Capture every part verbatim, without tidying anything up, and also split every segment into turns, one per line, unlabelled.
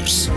News.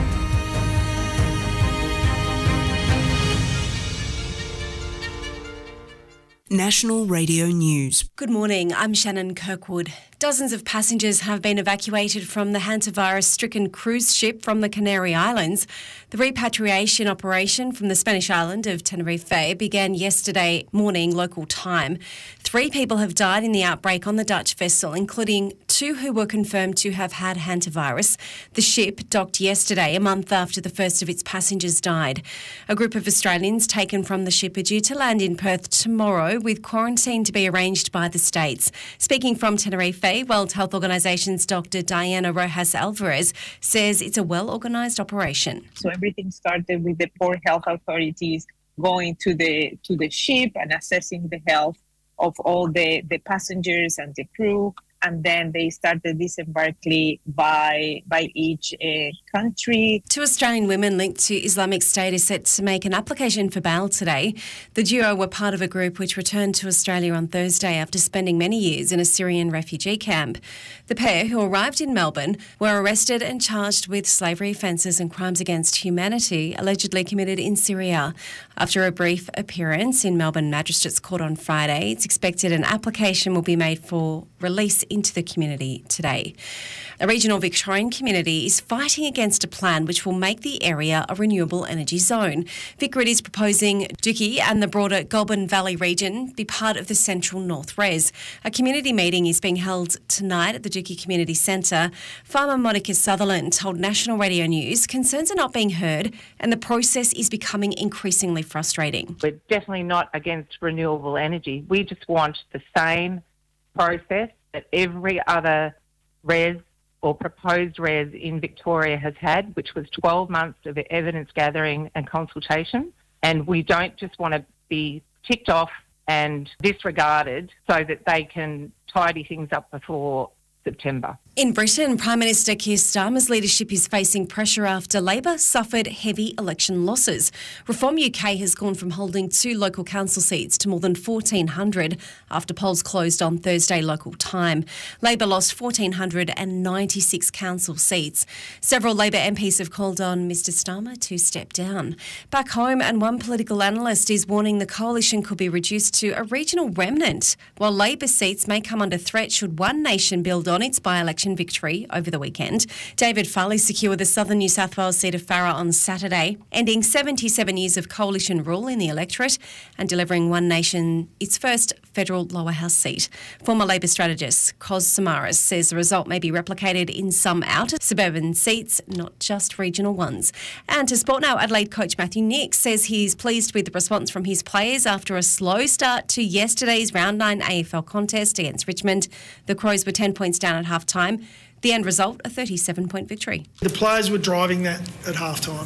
National Radio News.
Good morning, I'm Shannon Kirkwood. Dozens of passengers have been evacuated from the hantavirus-stricken cruise ship from the Canary Islands. The repatriation operation from the Spanish island of Tenerife began yesterday morning local time. Three people have died in the outbreak on the Dutch vessel, including two who were confirmed to have had hantavirus. The ship docked yesterday, a month after the first of its passengers died. A group of Australians taken from the ship are due to land in Perth tomorrow, with quarantine to be arranged by the states. Speaking from Tenerife, World Health Organization's Doctor Diana Rojas Alvarez says it's a well-organised operation.
So everything started with the port health authorities going to the to the ship and assessing the health of all the, the passengers and the crew. And then they started disembarking by by each uh, country.
Two Australian women linked to Islamic State are set to make an application for bail today. The duo were part of a group which returned to Australia on Thursday after spending many years in a Syrian refugee camp. The pair, who arrived in Melbourne, were arrested and charged with slavery offences and crimes against humanity allegedly committed in Syria. After a brief appearance in Melbourne Magistrates Court on Friday, it's expected an application will be made for release into the community today. A regional Victorian community is fighting against a plan which will make the area a renewable energy zone. Vicgrid is proposing Dookie and the broader Goulburn Valley region be part of the Central North Res. A community meeting is being held tonight at the Dookie Community Centre. Farmer Monica Sutherland told National Radio News concerns are not being heard and the process is becoming increasingly frustrating.
We're definitely not against renewable energy. We just want the same process that every other res or proposed res in Victoria has had, which was twelve months of evidence gathering and consultation. And we don't just want to be ticked off and disregarded so that they can tidy things up before September.
In Britain, Prime Minister Keir Starmer's leadership is facing pressure after Labor suffered heavy election losses. Reform U K has gone from holding two local council seats to more than fourteen hundred after polls closed on Thursday local time. Labor lost one thousand four hundred ninety-six council seats. Several Labor M Ps have called on Mr Starmer to step down. Back home, and one political analyst is warning the coalition could be reduced to a regional remnant, while Labor seats may come under threat should One Nation build on its by-election victory over the weekend. David Farley secured the southern New South Wales seat of Farrer on Saturday, ending seventy-seven years of coalition rule in the electorate and delivering One Nation its first federal lower house seat. Former Labor strategist Kos Samaras says the result may be replicated in some outer suburban seats, not just regional ones. And to Sport Now, Adelaide coach Matthew Nicks says he's pleased with the response from his players after a slow start to yesterday's round nine A F L contest against Richmond. The Crows were ten points down at half-time. The end result, a thirty-seven point victory.
The players were driving that at half-time.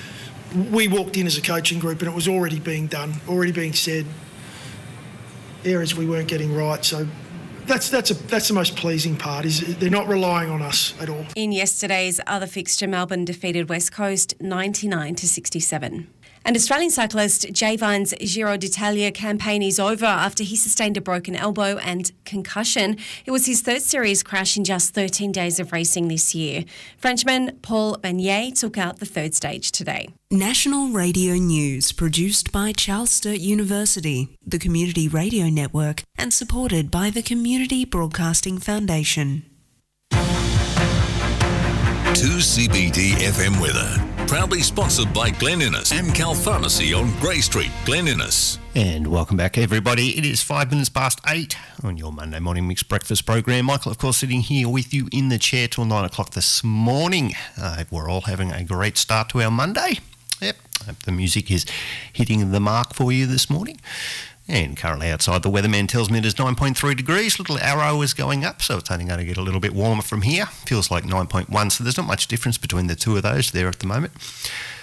We walked in as a coaching group and it was already being done, already being said, areas we weren't getting right. So that's that's a, that's the most pleasing part, is they're not relying on us at all.
In yesterday's other fixture, Melbourne defeated West Coast ninety-nine to sixty-seven. And Australian cyclist Jay Vine's Giro d'Italia campaign is over after he sustained a broken elbow and concussion. It was his third serious crash in just thirteen days of racing this year. Frenchman Paul Bagnaia took out the third stage today.
National Radio News, produced by Charles Sturt University, the Community Radio Network, and supported by the Community Broadcasting Foundation.
two C B D F M weather. Proudly sponsored by Glen Innes and Cal Pharmacy on Grey Street, Glen Innes.
And welcome back, everybody. It is five minutes past eight on your Monday morning mixed breakfast program. Michael, of course, sitting here with you in the chair till nine o'clock this morning. Uh, we're all having a great start to our Monday. Yep, hope the music is hitting the mark for you this morning. And currently outside, the weatherman tells me it is nine point three degrees. Little arrow is going up, so it's only going to get a little bit warmer from here. Feels like nine point one, so there's not much difference between the two of those there at the moment.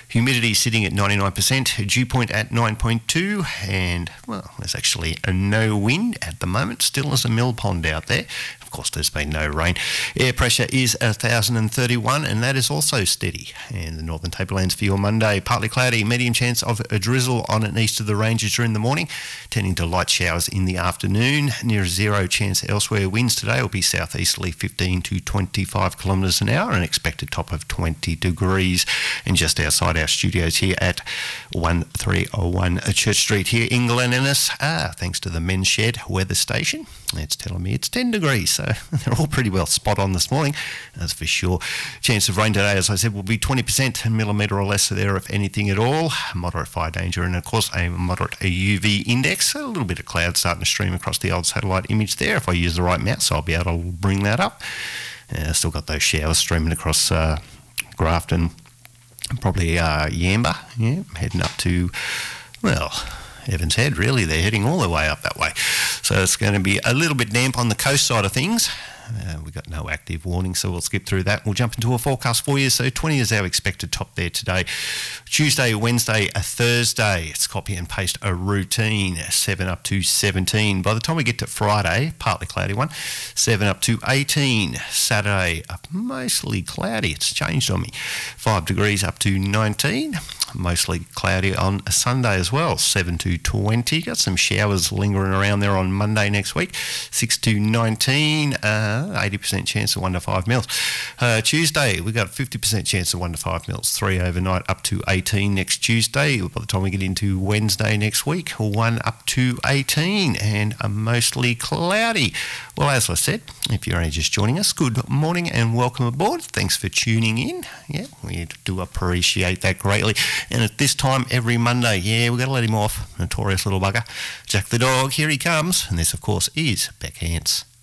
Humidity sitting at ninety-nine percent, dew point at nine point two, and, well, there's actually a no wind at the moment, still as a mill pond out there. Of course, there's been no rain. Air pressure is one thousand thirty-one, and that is also steady. And the Northern Tablelands for your Monday, partly cloudy, medium chance of a drizzle on and east of the ranges during the morning, tending to light showers in the afternoon, near zero chance elsewhere. Winds today will be southeasterly fifteen to twenty-five kilometres an hour, an expected top of twenty degrees. And just outside our studios here at one three oh one Church Street here in Glen Innes, ah, thanks to the Men's Shed weather station, it's telling me it's ten degrees, so they're all pretty well spot on this morning, that's for sure. Chance of rain today, as I said, will be twenty percent, a millimetre or less there if anything at all. Moderate fire danger and, of course, a moderate U V index. A little bit of cloud starting to stream across the old satellite image there. If I use the right mouse, I'll be able to bring that up. Uh, still got those showers streaming across uh, Grafton, probably uh, Yamba, yeah, heading up to, well, Evans Head, really. They're heading all the way up that way. So it's going to be a little bit damp on the coast side of things. Uh, we've got no active warning, so we'll skip through that. We'll jump into a forecast for you. So twenty is our expected top there today. Tuesday, Wednesday, a Thursday. It's copy and paste a routine. seven up to seventeen. By the time we get to Friday, partly cloudy one, seven up to eighteen. Saturday, mostly cloudy. It's changed on me. five degrees up to nineteen. Mostly cloudy on a Sunday as well, seven to twenty. Got some showers lingering around there on Monday next week, six to nineteen. Uh, eighty percent chance of one to five mils. Uh, Tuesday, we got fifty percent chance of one to five mils. three overnight up to eighteen next Tuesday. By the time we get into Wednesday next week, one up to eighteen, and a mostly cloudy. Well, as I said, if you're only just joining us, good morning and welcome aboard. Thanks for tuning in. Yeah, we do appreciate that greatly. And at this time every Monday, yeah, we've got to let him off. Notorious little bugger. Jack the dog, here he comes. And this, of course, is Beck Hance.